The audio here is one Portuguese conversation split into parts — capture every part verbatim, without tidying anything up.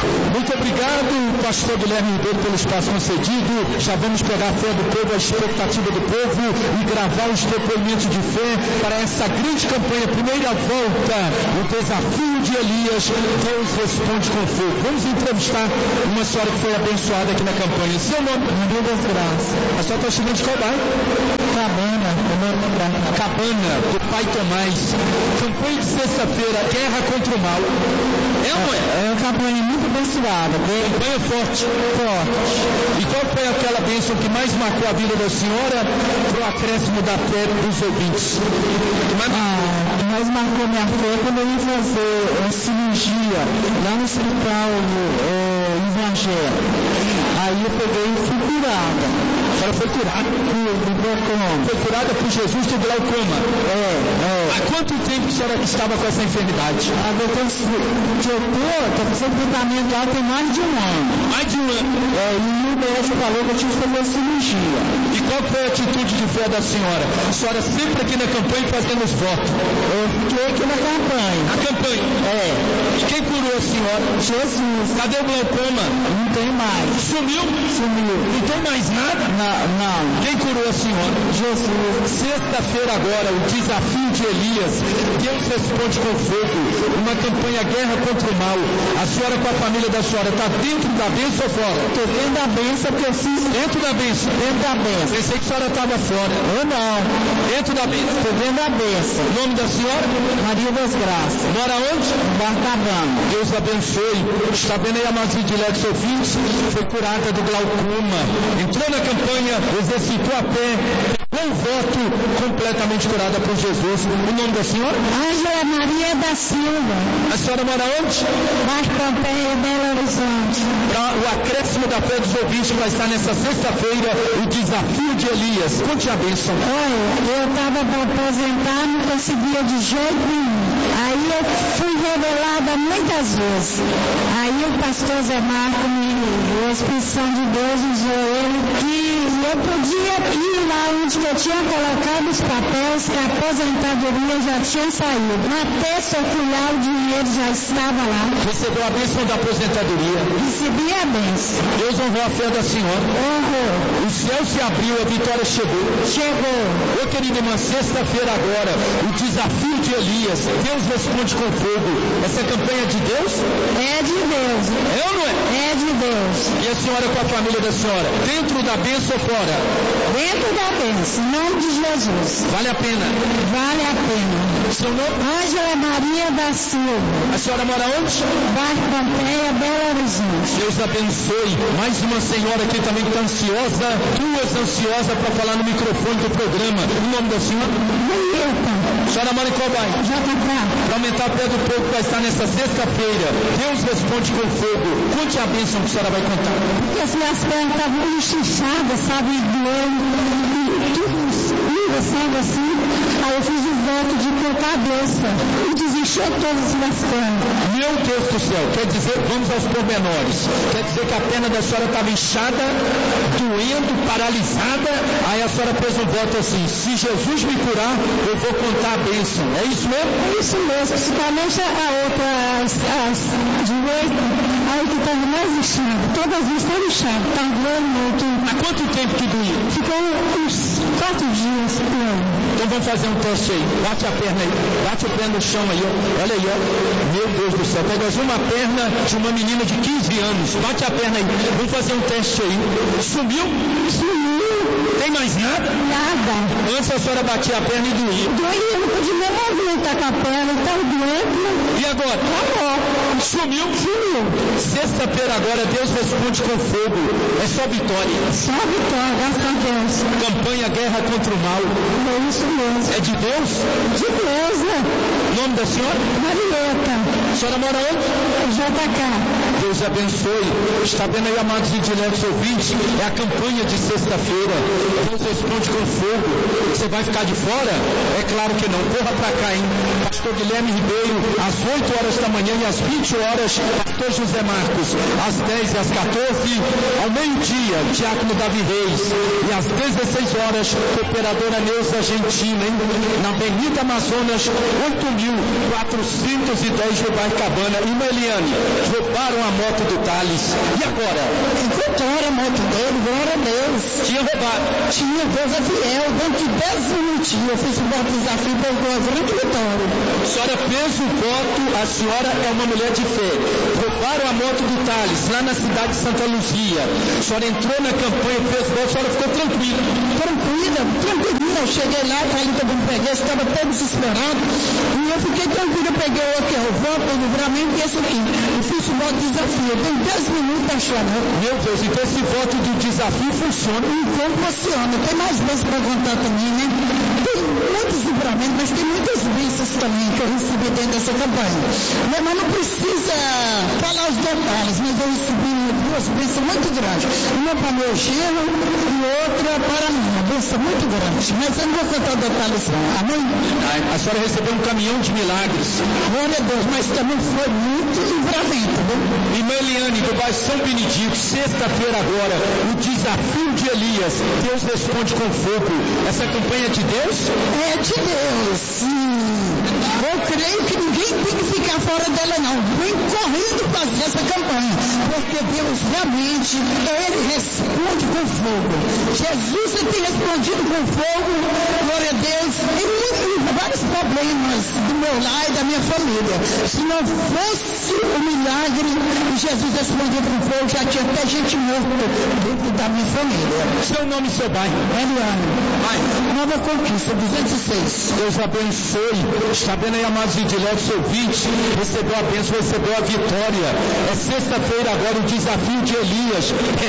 Muito obrigado, pastor Guilherme Ribeiro, pelo espaço concedido. Já vamos pegar a fé do povo, a expectativa do povo e gravar os depoimentos de fé para essa grande campanha, primeira volta, o desafio de Elias. Deus responde com fogo. Vamos entrevistar uma senhora que foi abençoada aqui na campanha. Seu nome? Maria das Graças. A senhora está chegando de qual bairro? Cabana, Cabana, do Pai Tomás. Campanha de sexta-feira, guerra contra o mal. É ou não é? É uma campanha muito abençoada. Campanha forte. Forte. E qual foi aquela bênção que mais marcou a vida da senhora para o acréscimo da fé dos ouvintes? Ah, que mais marcou minha fé quando eu ia fazer uma cirurgia lá no hospital é, Evangelho. Aí eu peguei e fui curada. A senhora foi curada? Do glaucoma. Foi curada por Jesus do glaucoma. É, é. Há quanto tempo a senhora estava com essa enfermidade? Ah, depois que eu tô, tô fazendo tratamento lá tem mais de um ano. Mais de um ano? É, e o médico falou que eu tinha que fazer a cirurgia. E qual foi a atitude de fé da senhora? A senhora sempre aqui na campanha fazendo os votos. Eu fiquei aqui na campanha. Na campanha? É. E quem curou a senhora? Jesus. Cadê o glaucoma? Não tem mais. Sumiu? Sumiu. Não tem mais nada? Não, não. Quem curou a senhora? Jesus. Sexta-feira agora, o desafio de Elias. Deus responde com fogo. Uma campanha guerra contra o mal. A senhora com a família da senhora está dentro da bênção ou fora? Estou dentro da bênção porque eu fiz dentro da bênção. Dentro da bênção. Pensei que a senhora estava fora. Eu não. Dentro da bênção. Estou dentro da bênção. O nome da senhora? Maria das Graças. Mora onde? Barcabana. Deus abençoe. Está vendo aí a amados diletos ouvintes? Foi curada do glaucoma. Entrou na campanha, exercitou a fé, com o voto, completamente curada por Jesus. O nome da senhora? Ângela Maria da Silva. A senhora mora onde? Baixo Pompeia, Belo Horizonte. Para o acréscimo da fé dos ouvintes, vai estar nessa sexta-feira o desafio de Elias. Conte a bênção. Olha, eu estava para aposentar, não conseguia de jeito nenhum. Aí eu fui revelada muitas vezes. Aí o pastor Zé Marco, me, a expressão de Deus, usou ele, que eu podia ir lá onde eu tinha colocado os papéis, que a aposentadoria já tinha saído. Na terça eu fui lá, o dinheiro já estava lá. Recebeu a bênção da aposentadoria. Recebi a bênção. Deus honrou a fé da senhora. Honrou. O céu se abriu, a vitória chegou. Chegou. Ô querida irmã, sexta-feira agora, o desafio de Elias. Deus responde com fogo. Essa campanha é de Deus? É de Deus. É ou não é? É de Deus. E a senhora com a família da senhora? Dentro da bênção ou fora? Dentro da bênção, em nome de Jesus. Vale a pena? Vale a pena. Seu nome? Ângela Maria da Silva. A senhora mora onde? Baixo Pompeia, Belo Horizonte. Deus abençoe. Mais uma senhora aqui também que está ansiosa, duas ansiosas para falar no microfone do programa. O nome da senhora? Marieta. A senhora mora em qual bairro? J K. Para aumentar a fé do povo que vai estar nessa sexta-feira. Deus responde com fogo. Conte a bênção que a senhora vai contar. Porque as minhas pernas estavam inchadas, sabe, doendo, tudo lindo, sabe assim. Aí eu fiz o voto de cortar a bênção e desinchou todas as minhas pernas. Meu Deus do céu, quer dizer, vamos aos pormenores. Quer dizer que a perna da senhora estava inchada, doendo, paralisada. Aí a senhora fez um voto assim: se Jesus me curar, eu vou contar a bênção. É isso mesmo? É isso mesmo, principalmente a outra, as, as direita, aí que estava mais inchada. Todas as vezes estão inchadas, está doendo muito. Há quanto tempo que doía? Ficou uns quatro dias. Então vamos fazer um teste aí. Bate a perna aí. Bate o pé no chão aí, ó. Olha aí, ó. Meu Deus do céu. Pega uma perna de uma menina de quinze anos. Bate a perna aí. Vamos fazer um teste aí. Sumiu? Sumiu. Tem mais nada? Nada. Antes a senhora batia a perna e doía. Doía, não podia nem movimentar com a perna. Estava doendo. E agora? Acabou. Sumiu? Sumiu. Sexta-feira agora, Deus responde com fogo. É só vitória. Só vitória, graças a Deus. Campanha Guerra contra o Mal. É isso mesmo. É de Deus? De Deus, né? Nome da senhora? Marieta. A senhora mora onde? J K. Deus abençoe. Está vendo aí, amados e diletos ouvintes? É a campanha de sexta-feira. Deus responde com fogo. Você vai ficar de fora? É claro que não. Corra para cá, hein? Pastor Guilherme Ribeiro, às oito horas da manhã e às vinte horas, Pastor José Marcos, às dez e às quatorze, ao meio-dia, Diácono Davi Reis, e às dezesseis horas, Operadora Neuza Argentina, hein? Na Avenida Amazonas, oito mil quatrocentos e dez, no bairro Cabana. Irmã Eliane, roubaram a moto do Thales. E agora? Encontraram a moto dele, glória a Deus. Tinha roubado. Tinha, Deus é fiel. Dentro de dez minutinhos eu fiz o voto de desafio, pegou a grande vitória. A senhora fez o voto, a senhora é uma mulher de fé. Roubaram a moto do Thales, lá na cidade de Santa Luzia. A senhora entrou na campanha, fez voto, a senhora ficou tranquila. Tranquila, tranquila. Eu cheguei lá, falei que eu não peguei, estava até desesperado. E eu fiquei tranquila, eu peguei aqui, o voto, o livramento e esse aqui. Eu fiz o voto de desafio, eu tenho dez minutos da chave. Meu Deus, então esse voto do desafio funciona. Então funciona. Tem mais bênçãos para contar também, né? Tem muitos livramentos, mas tem muitas bênçãos também que eu recebi dentro dessa campanha. Mas não precisa falar os detalhes, mas eu recebi duas bênçãos muito grandes. Uma para meu genro e outra para mim. Uma bênção muito grande. Mas eu não vou contar detalhes não. Amém? A senhora recebeu um caminhão de milagres. Glória a Deus, mas também foi muito livramento, né? Irmã Eliane, do bairro São Benedito, sexta-feira agora, o desafio de Elias, Deus responde com fogo. Essa campanha é de Deus? É de Deus, sim. Eu creio que ninguém tem que ficar fora dela não. Vem correndo fazer essa campanha, porque Deus realmente, Ele responde com fogo. Jesus tem respondido com fogo, glória a Deus, em, em vários problemas do meu lar e da minha família. Se não fosse o milagre, Jesus respondia com fogo, já tinha até gente morta dentro da minha família. Seu nome e seu bairro? Eliane. Nova Conquista, duzentos e seis. Deus abençoe. Está vendo aí, amados indiletos ouvintes? Recebeu a bênção, recebeu a vitória. É sexta-feira agora o desafio de Elias.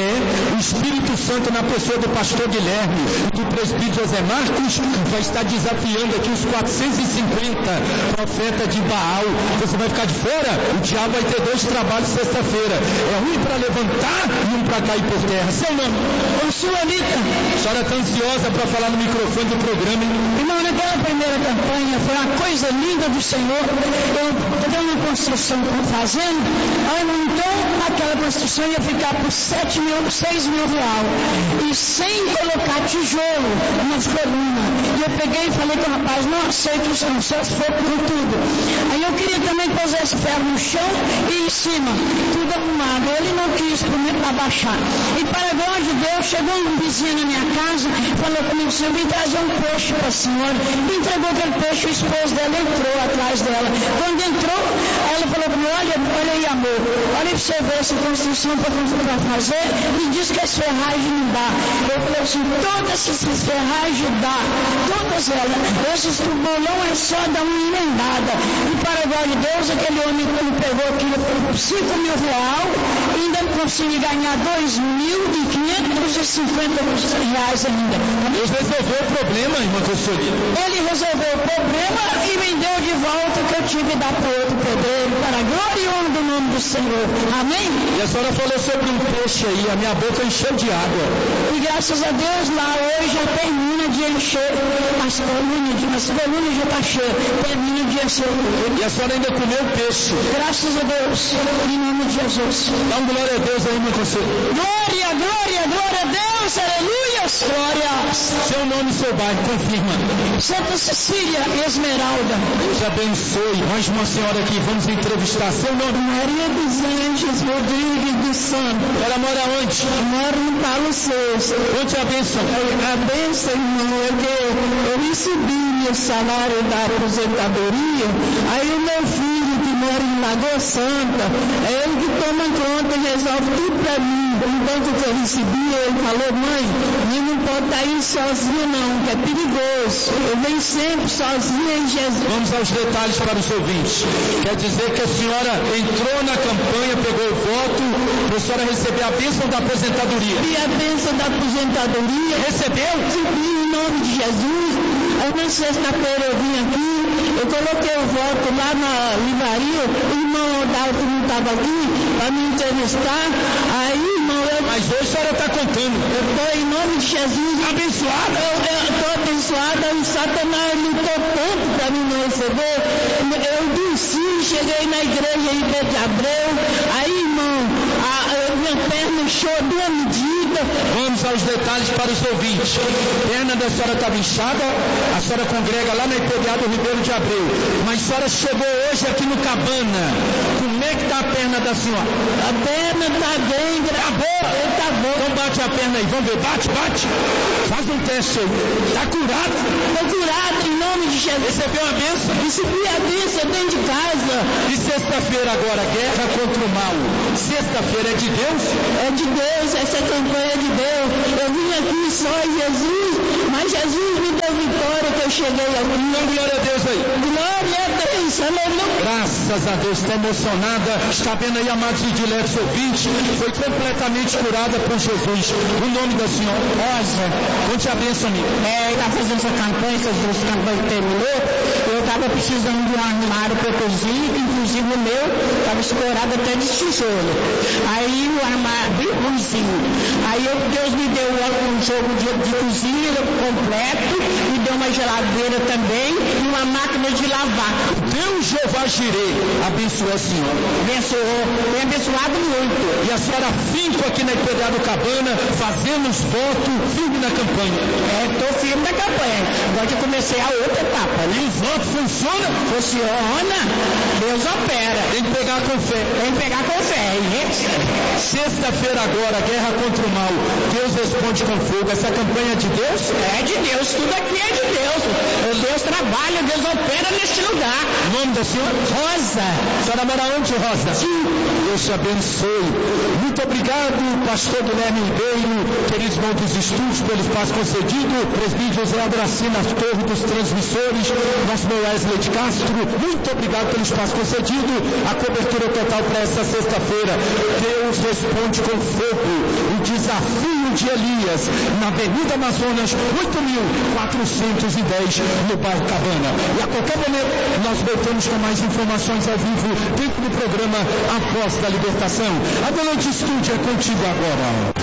É, o Espírito Santo na pessoa do pastor Guilherme e do presbítero José Marcos vai estar desafiando aqui os quatrocentos e cinquenta profetas de Baal. Você vai ficar de fora? O diabo vai ter dois trabalhos sexta-feira. É um para levantar e um para cair por terra. Seu nome? Eu sou Anitta. A senhora está ansiosa para falar no microfone do programa, hein? Irmão, naquela primeira campanha foi uma coisa linda do Senhor. Eu tenho uma construção fazendo, aí então aquela construção ia ficar por sete mil, seis mil reais. E sem colocar tijolo nas colunas. E eu peguei e falei com o rapaz, não aceito isso, não, só se for por tudo. Aí eu queria também fazer esse ferro no chão e em cima, tudo arrumado. Ele não quis abaixar. E para a glória de Deus, chegou um vizinho na minha casa, falou comigo, senhor, vim trazer um peixe para a senhora. E entregou aquele peixe, o esposo dela entrou atrás dela. Quando entrou, ela falou comigo, olha, olha aí, amor, olha para você ver essa construção para fazer, e diz que as ferragens não dá. Eu falei assim, todas essas ferragens dá, todas elas. Esses tubolão é só dar uma emendada. E para a glória de Deus, aquele homem quando pegou aquilo por cinco mil reais, ainda consegui ganhar dois mil e quinhentos e cinquenta reais ainda. Deus resolveu o problema, irmã Consolida. Ele resolveu o problema e me deu de volta que eu tive que dar para o outro pedreiro, para a glória e honra do nome do Senhor. Amém? E a senhora falou sobre um peixe aí, a minha boca encheu de água. E graças a Deus lá hoje já termina de encher as colunas, as colunas já está cheia, termina de encher. E a senhora ainda comeu peixe. Graças a Deus, em nome de Jesus. Dá um glória a Deus aí, irmã Consolida. Glória, glória, glória a Deus, aleluia, glória. Seu nome e seu bairro, confirma. Santa Cecília Esmeralda. Deus abençoe. Mais uma senhora aqui, vamos entrevistar. Seu nome? Maria dos Anjos Rodrigues dos Santos. Ela mora onde? Mora no Paulo Sexto. Onde é a bênção? A bênção, irmão, é que eu recebi o salário da aposentadoria, aí o meu filho que mora em Lagoa Santa, é ele que toma conta e resolve tudo para mim. Enquanto que eu recebi, ele falou, mãe, eu não pode estar indo sozinha não, que é perigoso. Eu venho sempre sozinha em Jesus. Vamos aos detalhes para os ouvintes. Quer dizer que a senhora entrou na campanha, pegou o voto, para a senhora receber a bênção da aposentadoria. E a bênção da aposentadoria. Recebeu? Recebi em nome de Jesus. Aí na sexta-feira eu vim aqui, eu coloquei o voto lá na livraria, o irmão Odalto não estava aqui para me entrevistar. Aí, irmão, eu... Mas hoje a senhora está contando. Eu estou em nome de Jesus. Abençoada. Eu estou abençoada e Satanás lutou tanto para mim não receber. Eu desci, cheguei na igreja em Pedro de Abreu. Aí, irmão, a, a minha perna inchou de uma medida. vida. Vamos aos detalhes para os ouvintes. A perna da senhora estava inchada, a senhora congrega lá na I P D A do Ribeiro de Abreu. Mas a senhora chegou hoje aqui no Cabana. Como é que está a perna da senhora? A perna está bem, Tá boa? Tá bom. Então bate a perna aí, vamos ver, bate, bate. Faz um teste aí. Está curado? Estou curado em nome de Jesus. Recebeu a bênção? Recebi a bênção dentro de casa. E sexta-feira agora, guerra contra o mal. Sexta-feira é de Deus? É de Deus, essa campanha é de Deus. Eu vim aqui só em Jesus, mas Jesus me deu vitória que eu cheguei aqui. Então glória a Deus aí. Glória a Deus, aleluia. Graças a Deus, está emocionada. Está vendo aí, amados e diletos ouvintes, foi completamente curada por Jesus. O nome da senhora? Rosa. Conte a bênção, amigo. É, está fazendo essa campanha, essas duas campanhas que terminou. Eu estava precisando de um armário para cozinhar, inclusive o meu estava escorado até de tijolo. Aí o armário, bem ruimzinho. Aí eu, Deus me deu um jogo de, de cozinha completo, me deu uma geladeira também e uma máquina de lavar. Deus Jeová Jireh abençoou a senhora. Abençoou, tem abençoado muito. E a senhora finco aqui na I P D A do Cabana, fazemos voto firme na campanha. É, estou firme na campanha. Agora que eu comecei a outra etapa, né? O voto funciona? Funciona, Deus opera. Tem que pegar com fé. Tem que pegar com fé. Sexta-feira agora, guerra contra o mal. Deus responde com fogo. Essa campanha é de Deus? É de Deus, tudo aqui é de Deus. Deus trabalha, Deus opera neste lugar. O nome da senhora? Rosa. A senhora mora onde, Rosa? Sim. Deus te abençoe. Muito obrigado, pastor Guilherme Ribeiro, queridos irmãos dos estúdios, pelo espaço concedido. Presbítero José Abracina, torre dos transmissores, nosso meu Wesley de Castro. Muito obrigado pelo espaço concedido. A cobertura total para essa sexta-feira. Deus responde com fogo. O desafio de Elias, na Avenida Amazonas, oito mil quatrocentos e dez, no bairro Cabana. E a qualquer momento, nós voltamos com mais informações ao vivo dentro do programa Após da Libertação. Adelante, estúdio, é contigo agora.